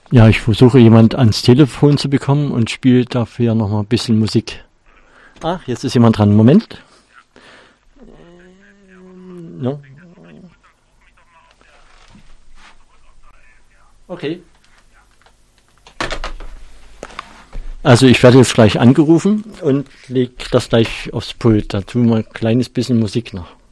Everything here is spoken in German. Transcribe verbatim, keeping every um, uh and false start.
Ja, ich versuche jemand ans Telefon zu bekommen und spiele dafür noch mal ein bisschen Musik. Ach, jetzt ist jemand dran. Moment. No. Okay. Also ich werde jetzt gleich angerufen und lege das gleich aufs Pult. Dazu mal ein kleines bisschen Musik noch.